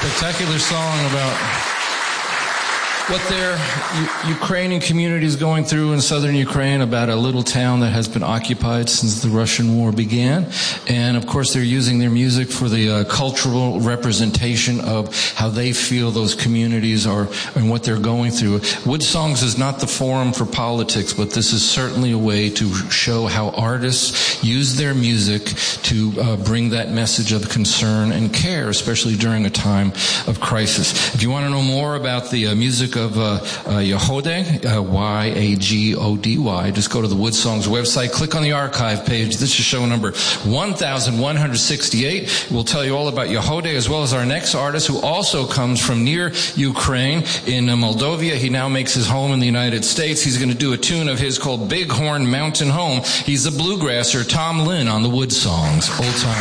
spectacular song about what their Ukrainian community is going through in southern Ukraine, about a little town that has been occupied since the Russian war began. And of course they're using their music for the cultural representation of how they feel those communities are and what they're going through. Wood Songs is not the forum for politics, but this is certainly a way to show how artists use their music to bring that message of concern and care, especially during a time of crisis. If you want to know more about the music of Yehudai, Y-A-G-O-D-Y, just go to the Wood Songs website, click on the archive page. This is show number 1168. We'll tell you all about Yehudai, as well as our next artist, who also comes from near Ukraine in Moldova. He now makes his home in the United States. He's going to do a tune of his called Bighorn Mountain Home. He's a bluegrasser, Tom Lynn, on the Wood Songs. Old time.